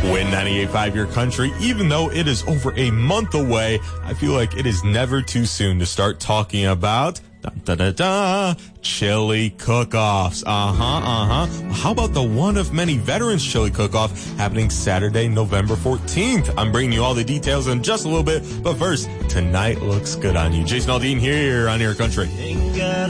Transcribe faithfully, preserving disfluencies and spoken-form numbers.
Win ninety-eight point five Your Country, even though it is over a month away, I feel like it is never too soon to start talking about da da da da chili cook-offs. Uh-huh, uh-huh. How about the one of many veterans chili cook-off happening Saturday, November fourteenth? I'm bringing you all the details in just a little bit, but first, tonight looks good on you. Jason Aldean here on Your Country.